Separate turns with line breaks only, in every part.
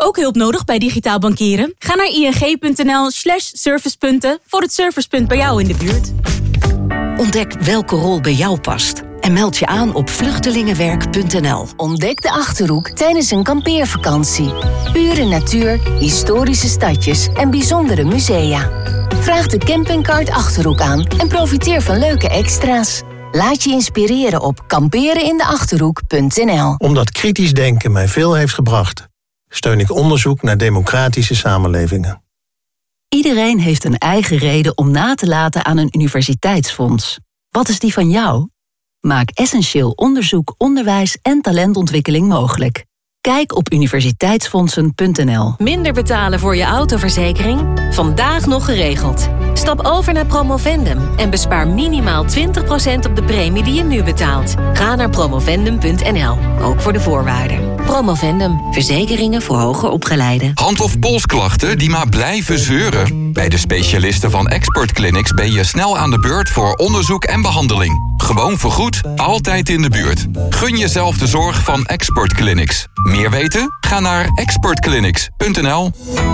ook hulp nodig bij digitaal bankieren? Ga naar ing.nl/servicepunten voor het servicepunt bij jou in de buurt.
Ontdek welke rol bij jou past. En meld je aan op vluchtelingenwerk.nl.
Ontdek de Achterhoek tijdens een kampeervakantie. Pure natuur, historische stadjes en bijzondere musea. Vraag de campingkaart Achterhoek aan en profiteer van leuke extra's. Laat je inspireren op kamperenindeachterhoek.nl.
Omdat kritisch denken mij veel heeft gebracht, steun ik onderzoek naar democratische samenlevingen.
Iedereen heeft een eigen reden om na te laten aan een universiteitsfonds. Wat is die van jou? Maak essentieel onderzoek, onderwijs en talentontwikkeling mogelijk. Kijk op universiteitsfondsen.nl.
Minder betalen voor je autoverzekering? Vandaag nog geregeld. Stap over naar Promovendum en bespaar minimaal 20% op de premie die je nu betaalt. Ga naar promovendum.nl, ook voor de voorwaarden. Promovendum, verzekeringen voor hoger opgeleiden.
Hand- of polsklachten die maar blijven zeuren? Bij de specialisten van Expert Clinics ben je snel aan de beurt voor onderzoek en behandeling. Gewoon vergoed, altijd in de buurt. Gun jezelf de zorg van Expert Clinics. Meer weten? Ga naar expertclinics.nl.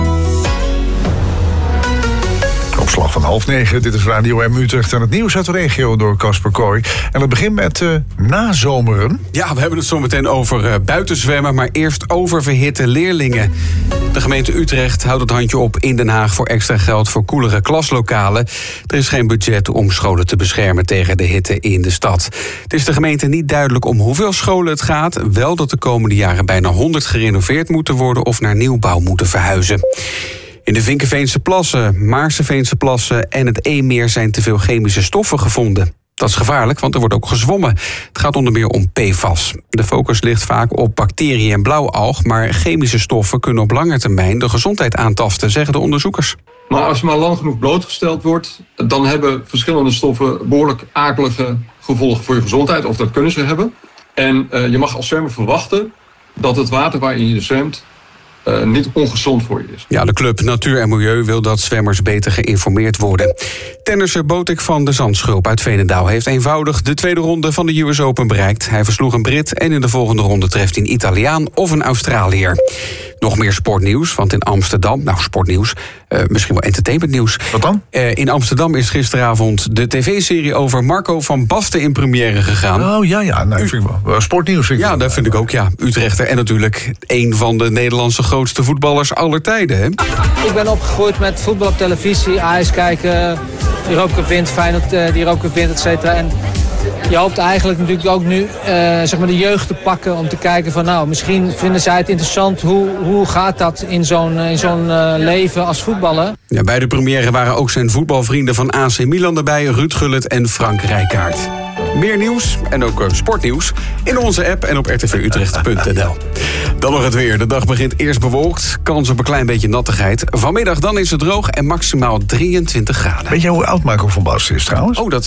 Op slag van 8:30, dit is Radio M Utrecht en het nieuws uit de regio door Casper Kooi. En het begint met nazomeren.
Ja, we hebben het zo meteen over buitenzwemmen, maar eerst oververhitte leerlingen. De gemeente Utrecht houdt het handje op in Den Haag voor extra geld voor koelere klaslokalen. Er is geen budget om scholen te beschermen tegen de hitte in de stad. Het is de gemeente niet duidelijk om hoeveel scholen het gaat. Wel dat de komende jaren bijna 100 gerenoveerd moeten worden of naar nieuwbouw moeten verhuizen. In de Vinkenveense plassen, Maarseveense plassen en het Eemmeer zijn te veel chemische stoffen gevonden. Dat is gevaarlijk, want er wordt ook gezwommen. Het gaat onder meer om PFAS. De focus ligt vaak op bacteriën en blauwalg, maar chemische stoffen kunnen op lange termijn de gezondheid aantasten, zeggen de onderzoekers.
Maar als je maar lang genoeg blootgesteld wordt, dan hebben verschillende stoffen behoorlijk akelige gevolgen voor je gezondheid, of dat kunnen ze hebben. En je mag als zwemmer verwachten dat het water waarin je zwemt niet ongezond voor je is.
Ja, de club Natuur en Milieu wil dat zwemmers beter geïnformeerd worden. Tennisser Botik van de Zandschulp uit Veenendaal heeft eenvoudig de tweede ronde van de US Open bereikt. Hij versloeg een Brit en in de volgende ronde treft hij een Italiaan of een Australiër. Nog meer sportnieuws, want in Amsterdam, sportnieuws, misschien wel entertainmentnieuws.
Wat dan?
In Amsterdam is gisteravond de tv-serie over Marco van Basten in première gegaan.
Oh ja, vind ik wel. Sportnieuws vind ik
dat vind ik ook, ja. Utrechter en natuurlijk een van de Nederlandse grootste voetballers aller tijden, hè?
Ik ben opgegroeid met voetbal op televisie, Ajax kijken, Europa Cup wint, Feyenoord die Europa Cup wint, et cetera. En je hoopt eigenlijk natuurlijk ook nu de jeugd te pakken om te kijken van misschien vinden zij het interessant. Hoe gaat dat in zo'n leven als voetballer?
Ja, bij de première waren ook zijn voetbalvrienden van AC Milan erbij, Ruud Gullit en Frank Rijkaard. Meer nieuws en ook sportnieuws in onze app en op rtvutrecht.nl. Dan nog het weer. De dag begint eerst bewolkt, kans op een klein beetje nattigheid. Vanmiddag dan is het droog en maximaal 23 graden.
Weet je hoe oud Marco van Basten is trouwens?
Oh,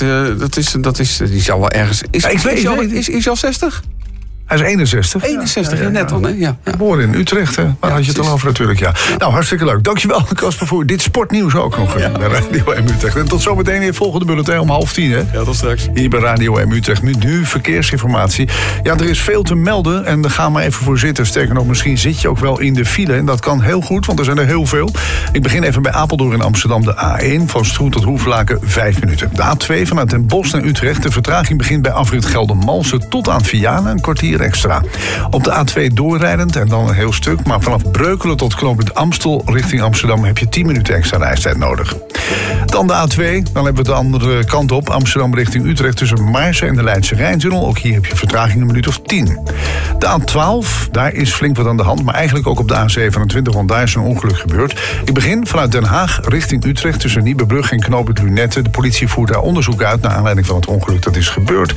dat is die zal wel ergens... Is hij al 60?
Hij is 61.
61, net dan, hè? Ja.
Geboren in Utrecht, hè? Waar had je het al over natuurlijk, ja. Nou, hartstikke leuk. Dankjewel, Casper, voor dit sportnieuws ook nog bij Radio M Utrecht. En tot zometeen weer volgende bulletin om 9:30, hè?
Ja, tot straks.
Hier bij Radio M Utrecht. Nu verkeersinformatie. Ja, er is veel te melden en daar gaan we even voor zitten. Sterker nog, misschien zit je ook wel in de file. En dat kan heel goed, want er zijn er heel veel. Ik begin even bij Apeldoorn in Amsterdam. De A1 van Stroen tot Hoevelaken 5 minuten. De A2 vanuit Den Bosch naar Utrecht. De vertraging begint bij afrit Geldermalsen tot aan Vianen. Een kwartier extra. Op de A2 doorrijdend en dan een heel stuk, maar vanaf Breukelen tot knooppunt Amstel richting Amsterdam heb je 10 minuten extra reistijd nodig. Dan de A2, dan hebben we de andere kant op. Amsterdam richting Utrecht tussen Maarsen en de Leidse Rijntunnel. Ook hier heb je vertraging een minuut of 10. De A12, daar is flink wat aan de hand, maar eigenlijk ook op de A27, want daar is een ongeluk gebeurd. Ik begin vanuit Den Haag richting Utrecht tussen Nieuwebrug en knooppunt Lunette. De politie voert daar onderzoek uit naar aanleiding van het ongeluk dat is gebeurd.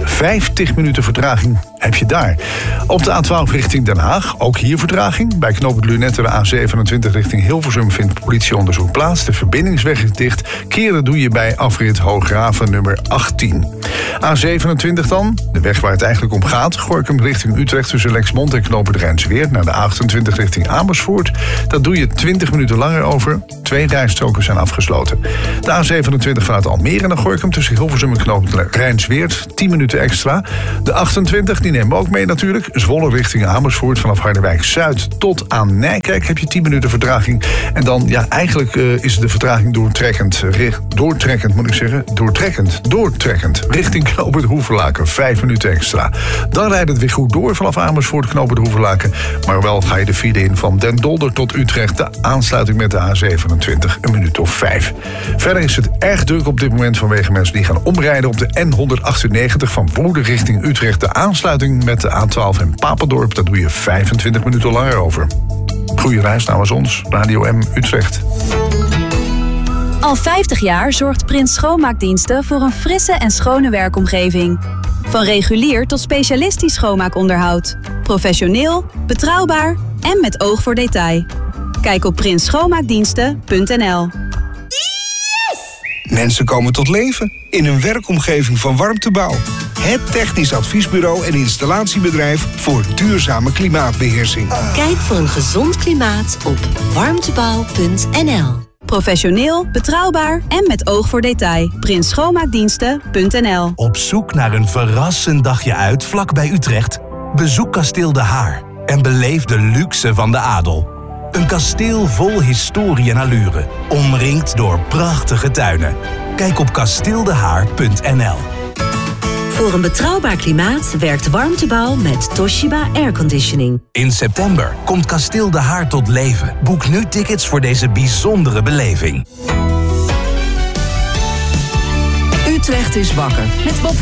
50 minuten vertraging heb je daar. Op de A12 richting Den Haag, ook hier vertraging. Bij knooppunt Lunette de A27 richting Hilversum vindt politieonderzoek plaats. De verbindingsweg is dicht. Keren doe je bij afrit Hoograven nummer 18. A27 dan, de weg waar het eigenlijk om gaat. Gorinchem richting Utrecht tussen Lexmond en knooppunt Rijnsweerd naar de A28 richting Amersfoort. Dat doe je 20 minuten langer over. 2 rijstroken zijn afgesloten. De A27 vanuit Almere naar Gorinchem tussen Hilversum en knooppunt Rijnsweerd. 10 minuten extra. De 28 die nemen we ook mee natuurlijk. Zwolle richting Amersfoort vanaf Harderwijk-Zuid tot aan Nijkerk heb je 10 minuten vertraging. En dan, ja, eigenlijk is de vertraging doortrekkend. Richting Knooppunt Hoevelaken, 5 minuten extra. Dan rijdt het weer goed door vanaf Amersfoort, Knooppunt Hoevelaken. Maar wel ga je de file in van Den Dolder tot Utrecht. De aansluiting met de A27, een minuut of 5. Verder is het erg druk op dit moment vanwege mensen die gaan omrijden op de N198 van Woerden richting Utrecht. De aansluiting met de A12 en Papendorp, daar doe je 25 minuten langer over. Goeie reis namens ons, Radio M Utrecht.
Al 50 jaar zorgt Prins Schoonmaakdiensten voor een frisse en schone werkomgeving. Van regulier tot specialistisch schoonmaakonderhoud. Professioneel, betrouwbaar en met oog voor detail. Kijk op prinsschoonmaakdiensten.nl.
Mensen komen tot leven in een werkomgeving van Warmtebouw. Het technisch adviesbureau en installatiebedrijf voor duurzame klimaatbeheersing.
Kijk voor een gezond klimaat op warmtebouw.nl.
Professioneel, betrouwbaar en met oog voor detail. prinsschoonmaakdiensten.nl.
Op zoek naar een verrassend dagje uit vlakbij Utrecht? Bezoek Kasteel De Haar en beleef de luxe van de adel. Een kasteel vol historie en allure, omringd door prachtige tuinen. Kijk op kasteeldehaar.nl.
Voor een betrouwbaar klimaat werkt Warmtebouw met Toshiba Airconditioning.
In september komt Kasteel De Haar tot leven. Boek nu tickets voor deze bijzondere beleving.
Utrecht is wakker met Bob